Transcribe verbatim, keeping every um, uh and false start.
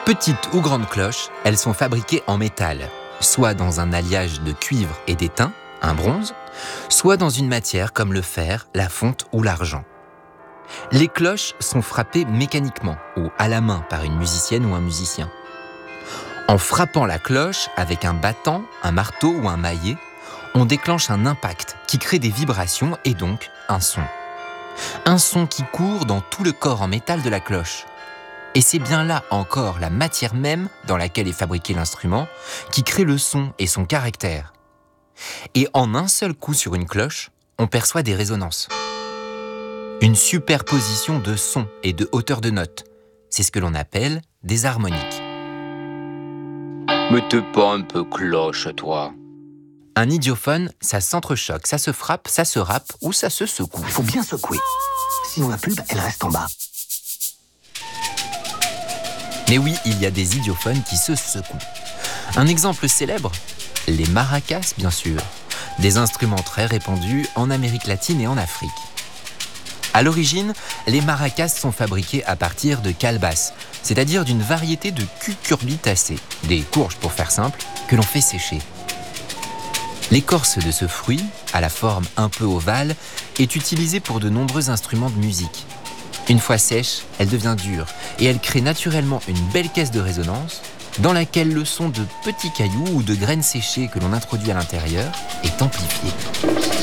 Petites ou grandes cloches, elles sont fabriquées en métal, soit dans un alliage de cuivre et d'étain, un bronze, soit dans une matière comme le fer, la fonte ou l'argent. Les cloches sont frappées mécaniquement ou à la main par une musicienne ou un musicien. En frappant la cloche avec un battant, un marteau ou un maillet, on déclenche un impact qui crée des vibrations et donc un son. Un son qui court dans tout le corps en métal de la cloche. Et c'est bien là encore la matière même dans laquelle est fabriqué l'instrument qui crée le son et son caractère. Et en un seul coup sur une cloche, on perçoit des résonances. Une superposition de sons et de hauteurs de notes. C'est ce que l'on appelle des harmoniques. Mais t'es pas un peu cloche, toi? Un idiophone, ça s'entrechoque, ça se frappe, ça se rappe ou ça se secoue. Il faut bien secouer. Sinon la pulpe, elle reste en bas. Mais oui, il y a des idiophones qui se secouent. Un exemple célèbre, les maracas, bien sûr. Des instruments très répandus en Amérique latine et en Afrique. À l'origine, les maracas sont fabriqués à partir de calebasses, c'est-à-dire d'une variété de cucurbitacées, des courges pour faire simple, que l'on fait sécher. L'écorce de ce fruit, à la forme un peu ovale, est utilisée pour de nombreux instruments de musique. Une fois sèche, elle devient dure et elle crée naturellement une belle caisse de résonance dans laquelle le son de petits cailloux ou de graines séchées que l'on introduit à l'intérieur est amplifié.